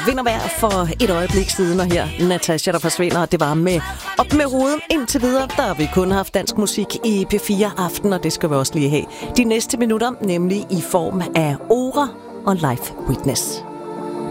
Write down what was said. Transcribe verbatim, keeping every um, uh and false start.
vind og vejr for et øjeblik siden, og her Natasha, der forsvinder. Det var med op med hovedet indtil videre. Der har vi kun haft dansk musik i P fire Aften, og det skal vi også lige have de næste minutter, nemlig i form af Ora og Live Witness.